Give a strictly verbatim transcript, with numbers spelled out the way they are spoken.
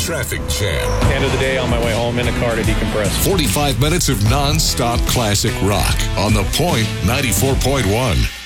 traffic jam. End of the day, on my way home in a car to decompress. forty-five minutes of non-stop classic rock on The Point ninety-four point one.